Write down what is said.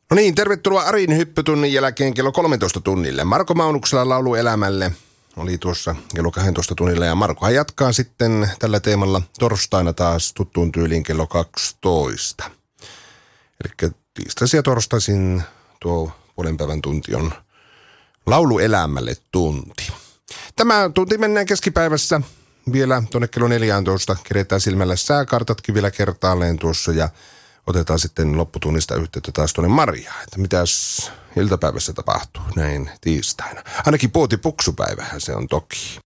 No niin, tervetuloa Arin hyppytunnin jälkeen kello 13 tunnille. Marko Maunuksella laulu elämälle oli tuossa kello 12 tunnilla ja Markohan jatkaa sitten tällä teemalla torstaina taas tuttuun tyyliin kello 12. Eli tiistaisin ja torstaisin tuo puolen päivän tunti on laulu elämälle tunti. Tämä tunti mennään keskipäivässä vielä tuonne kello 14. Keretään silmällä sääkartatkin vielä kertaalleen tuossa ja otetaan sitten lopputunnista yhteyttä taas tuonne Marjaan, että mitäs iltapäivässä tapahtuu näin tiistaina. Ainakin puotipuksupäivähän se on toki.